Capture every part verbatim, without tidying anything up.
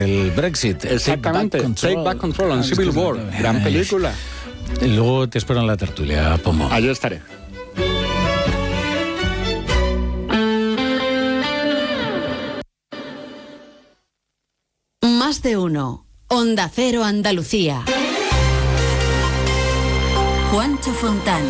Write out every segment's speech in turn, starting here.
El Brexit. Exactamente. Take Back Control, Take Back Control en Civil War. Gran película. Y luego te espero en la tertulia, Pomo. Allí estaré. Más de uno. Onda Cero Andalucía. Juancho Fontán.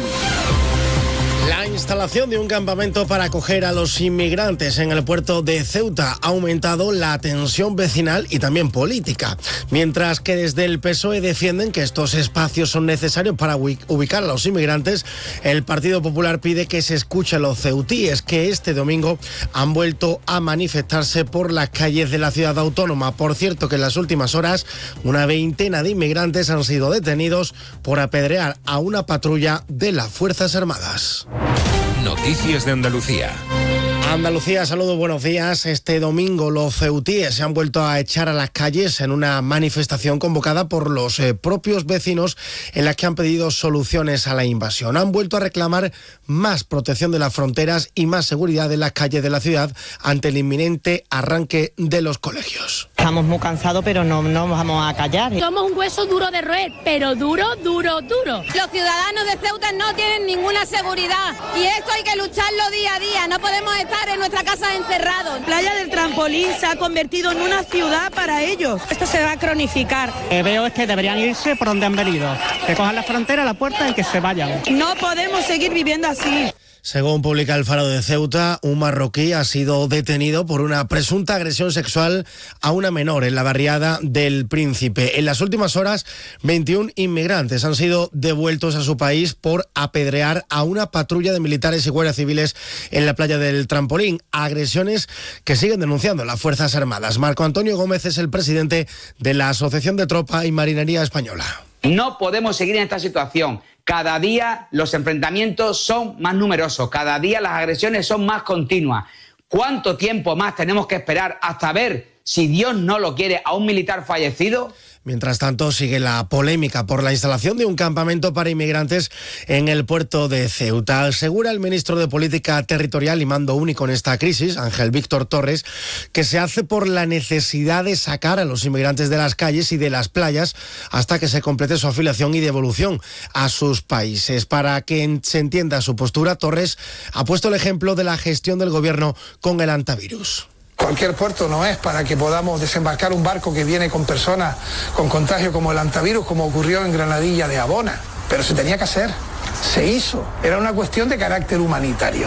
La instalación de un campamento para acoger a los inmigrantes en el puerto de Ceuta ha aumentado la tensión vecinal y también política, mientras que desde el P S O E defienden que estos espacios son necesarios para ubicar a los inmigrantes. El Partido Popular pide que se escuche a los ceutíes, que este domingo han vuelto a manifestarse por las calles de la ciudad autónoma. Por cierto, que en las últimas horas una veintena de inmigrantes han sido detenidos por apedrear a una patrulla de las Fuerzas Armadas. Noticias de Andalucía. Andalucía, saludos, buenos días. Este domingo los ceutíes se han vuelto a echar a las calles en una manifestación convocada por los eh, propios vecinos, en la que han pedido soluciones a la invasión. Han vuelto a reclamar más protección de las fronteras y más seguridad en las calles de la ciudad ante el inminente arranque de los colegios. Estamos muy cansados, pero no nos vamos a callar. Somos un hueso duro de roer, pero duro, duro, duro. Los ciudadanos de Ceuta no tienen ninguna seguridad y esto hay que lucharlo día a día. No podemos estar en nuestra casa encerrados. Playa del Trampolín se ha convertido en una ciudad para ellos. Esto se va a cronificar. Lo que veo es que deberían irse por donde han venido, que cojan la frontera, la puerta y que se vayan. No podemos seguir viviendo así. Según publica el Faro de Ceuta, un marroquí ha sido detenido por una presunta agresión sexual a una menor en la barriada del Príncipe. En las últimas horas, veintiún inmigrantes han sido devueltos a su país por apedrear a una patrulla de militares y guardias civiles en la playa del Trampolín. Agresiones que siguen denunciando las Fuerzas Armadas. Marco Antonio Gómez es el presidente de la Asociación de Tropa y Marinería Española. No podemos seguir en esta situación. Cada día los enfrentamientos son más numerosos, cada día las agresiones son más continuas. ¿Cuánto tiempo más tenemos que esperar hasta ver, si Dios no lo quiere, a un militar fallecido? Mientras tanto, sigue la polémica por la instalación de un campamento para inmigrantes en el puerto de Ceuta. Asegura el ministro de Política Territorial y Mando Único en esta crisis, Ángel Víctor Torres, que se hace por la necesidad de sacar a los inmigrantes de las calles y de las playas hasta que se complete su afiliación y devolución a sus países. Para que se entienda su postura, Torres ha puesto el ejemplo de la gestión del gobierno con el antivirus. Cualquier puerto no es para que podamos desembarcar un barco que viene con personas con contagio como el antivirus, como ocurrió en Granadilla de Abona. Pero se tenía que hacer, se hizo. Era una cuestión de carácter humanitario.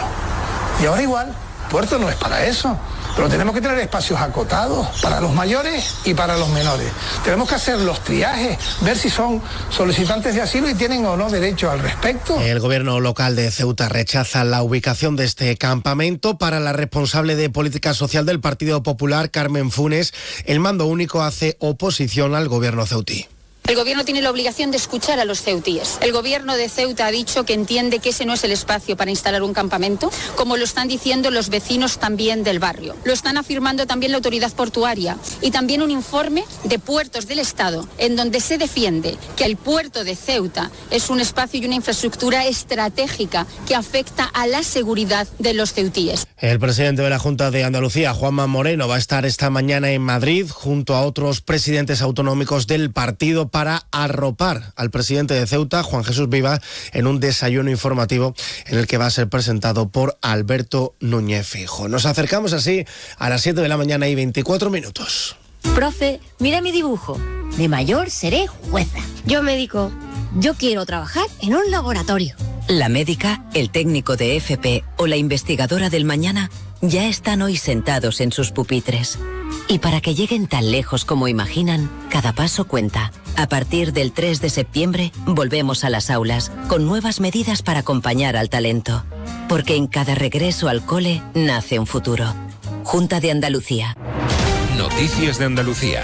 Y ahora igual, puerto no es para eso. Pero tenemos que tener espacios acotados para los mayores y para los menores. Tenemos que hacer los triajes, ver si son solicitantes de asilo y tienen o no derecho al respecto. El gobierno local de Ceuta rechaza la ubicación de este campamento. Para la responsable de Política Social del Partido Popular, Carmen Funes, el Mando Único hace oposición al gobierno ceutí. El gobierno tiene la obligación de escuchar a los ceutíes. El gobierno de Ceuta ha dicho que entiende que ese no es el espacio para instalar un campamento, como lo están diciendo los vecinos también del barrio. Lo están afirmando también la autoridad portuaria y también un informe de Puertos del Estado, en donde se defiende que el puerto de Ceuta es un espacio y una infraestructura estratégica que afecta a la seguridad de los ceutíes. El presidente de la Junta de Andalucía, Juanma Moreno, va a estar esta mañana en Madrid junto a otros presidentes autonómicos del partido para arropar al presidente de Ceuta, Juan Jesús Viva, en un desayuno informativo en el que va a ser presentado por Alberto Núñez Feijóo. Nos acercamos así a las siete de la mañana y veinticuatro minutos. Profe, mira mi dibujo. De mayor seré jueza. Yo médico. Yo quiero trabajar en un laboratorio. La médica, el técnico de F P o la investigadora del mañana ya están hoy sentados en sus pupitres. Y para que lleguen tan lejos como imaginan, cada paso cuenta. A partir del tres de septiembre, volvemos a las aulas, con nuevas medidas para acompañar al talento. Porque en cada regreso al cole nace un futuro. Junta de Andalucía. Noticias de Andalucía.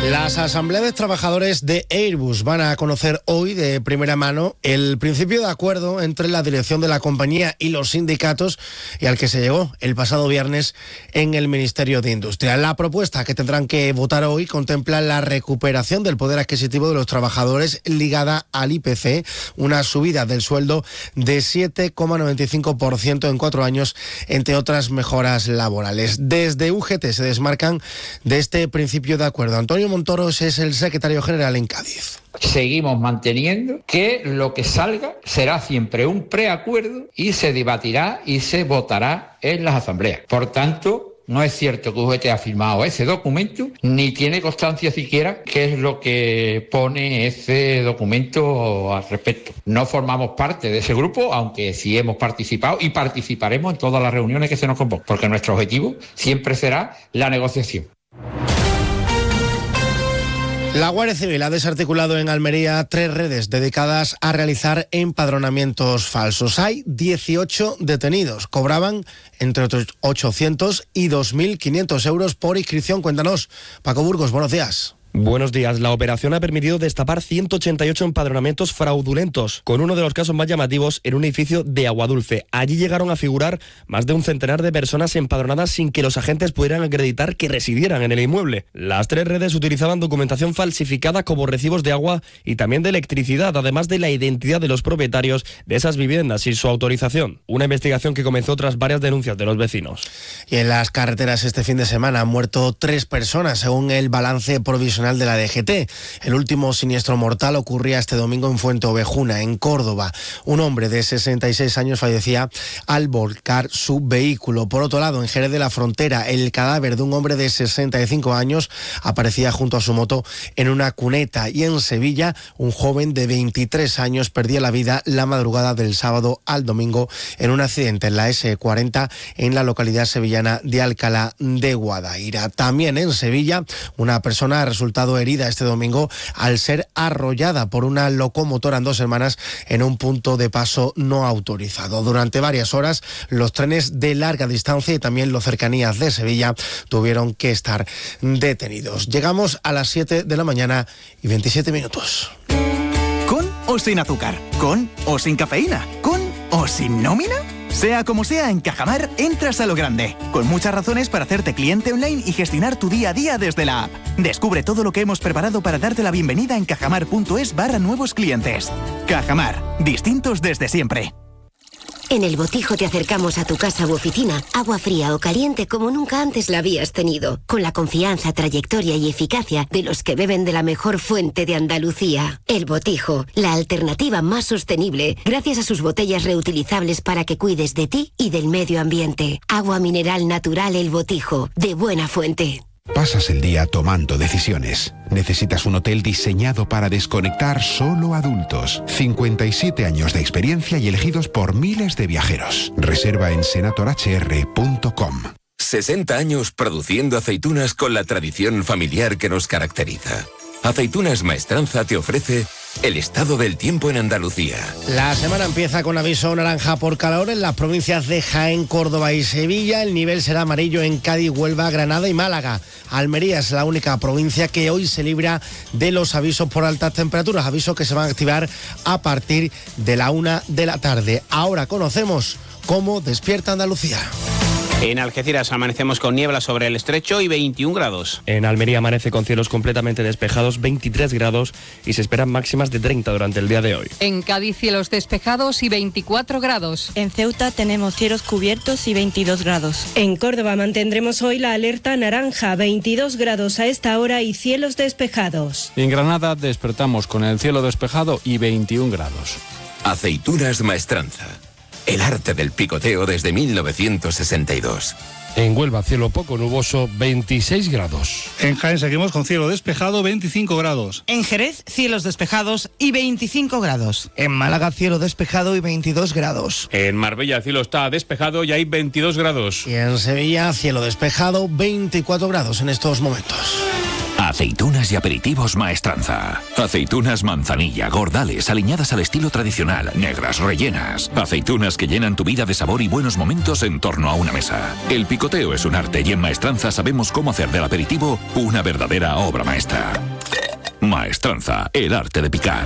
Las asambleas de trabajadores de Airbus van a conocer hoy de primera mano el principio de acuerdo entre la dirección de la compañía y los sindicatos y al que se llegó el pasado viernes en el Ministerio de Industria. La propuesta que tendrán que votar hoy contempla la recuperación del poder adquisitivo de los trabajadores ligada al I P C, una subida del sueldo de siete coma noventa y cinco por ciento en cuatro años, entre otras mejoras laborales. Desde U G T se desmarcan de este principio de acuerdo. Antonio Montoros es el secretario general en Cádiz. Seguimos manteniendo que lo que salga será siempre un preacuerdo y se debatirá y se votará en las asambleas. Por tanto, no es cierto que U G T ha firmado ese documento, ni tiene constancia siquiera qué es lo que pone ese documento al respecto. No formamos parte de ese grupo, aunque sí hemos participado y participaremos en todas las reuniones que se nos convoquen, porque nuestro objetivo siempre será la negociación. La Guardia Civil ha desarticulado en Almería tres redes dedicadas a realizar empadronamientos falsos. Hay dieciocho detenidos. Cobraban entre ochocientos y dos mil quinientos euros por inscripción. Cuéntanos, Paco Burgos, buenos días. Buenos días. La operación ha permitido destapar ciento ochenta y ocho empadronamientos fraudulentos, con uno de los casos más llamativos en un edificio de Aguadulce. Allí llegaron a figurar más de un centenar de personas empadronadas sin que los agentes pudieran acreditar que residieran en el inmueble. Las tres redes utilizaban documentación falsificada como recibos de agua y también de electricidad, además de la identidad de los propietarios de esas viviendas y su autorización. Una investigación que comenzó tras varias denuncias de los vecinos. Y en las carreteras este fin de semana han muerto tres personas, según el balance provisional de la D G T. El último siniestro mortal ocurría este domingo en Fuenteovejuna, en Córdoba. Un hombre de sesenta y seis años fallecía al volcar su vehículo. Por otro lado, en Jerez de la Frontera, el cadáver de un hombre de sesenta y cinco años aparecía junto a su moto en una cuneta. Y en Sevilla, un joven de veintitrés años perdía la vida la madrugada del sábado al domingo en un accidente en la ese cuarenta en la localidad sevillana de Alcalá de Guadaira. También en Sevilla, una persona ha resultado herida este domingo al ser arrollada por una locomotora en Dos Hermanas en un punto de paso no autorizado. Durante varias horas, los trenes de larga distancia y también los cercanías de Sevilla tuvieron que estar detenidos. Llegamos a las siete de la mañana y veintisiete minutos. ¿Con o sin azúcar? ¿Con o sin cafeína? ¿Con o sin nómina? Sea como sea, en Cajamar entras a lo grande, con muchas razones para hacerte cliente online y gestionar tu día a día desde la app. Descubre todo lo que hemos preparado para darte la bienvenida en cajamar.es barra nuevos clientes. Cajamar, distintos desde siempre. En El Botijo te acercamos a tu casa u oficina, agua fría o caliente como nunca antes la habías tenido, con la confianza, trayectoria y eficacia de los que beben de la mejor fuente de Andalucía. El Botijo, la alternativa más sostenible, gracias a sus botellas reutilizables para que cuides de ti y del medio ambiente. Agua mineral natural El Botijo, de buena fuente. Pasas el día tomando decisiones. Necesitas un hotel diseñado para desconectar solo adultos. cincuenta y siete años de experiencia y elegidos por miles de viajeros. Reserva en senator h r punto com. sesenta años produciendo aceitunas con la tradición familiar que nos caracteriza. Aceitunas Maestranza te ofrece el estado del tiempo en Andalucía. La semana empieza con aviso naranja por calor en las provincias de Jaén, Córdoba y Sevilla. El nivel será amarillo en Cádiz, Huelva, Granada y Málaga. Almería es la única provincia que hoy se libra de los avisos por altas temperaturas, avisos que se van a activar a partir de la una de la tarde. Ahora conocemos cómo despierta Andalucía. En Algeciras amanecemos con niebla sobre el estrecho y veintiún grados. En Almería amanece con cielos completamente despejados, veintitrés grados, y se esperan máximas de treinta durante el día de hoy. En Cádiz cielos despejados y veinticuatro grados. En Ceuta tenemos cielos cubiertos y veintidós grados. En Córdoba mantendremos hoy la alerta naranja, veintidós grados a esta hora y cielos despejados. En Granada despertamos con el cielo despejado y veintiún grados. Aceitunas Maestranza. El arte del picoteo desde mil novecientos sesenta y dos. En Huelva, cielo poco nuboso, veintiséis grados. En Jaén seguimos con cielo despejado, veinticinco grados. En Jerez, cielos despejados y veinticinco grados. En Málaga, cielo despejado y veintidós grados. En Marbella, el cielo está despejado y hay veintidós grados. Y en Sevilla, cielo despejado, veinticuatro grados en estos momentos. Aceitunas y aperitivos Maestranza. Aceitunas manzanilla, gordales, aliñadas al estilo tradicional, negras, rellenas. Aceitunas que llenan tu vida de sabor y buenos momentos en torno a una mesa. El picoteo es un arte y en Maestranza sabemos cómo hacer del aperitivo una verdadera obra maestra. Maestranza, el arte de picar.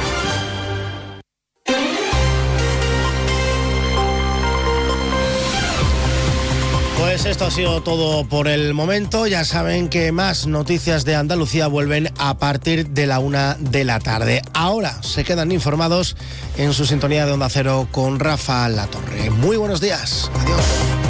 Pues esto ha sido todo por el momento. Ya saben que más noticias de Andalucía vuelven a partir de la una de la tarde. Ahora se quedan informados en su sintonía de Onda Cero con Rafa Latorre. Muy buenos días. Adiós.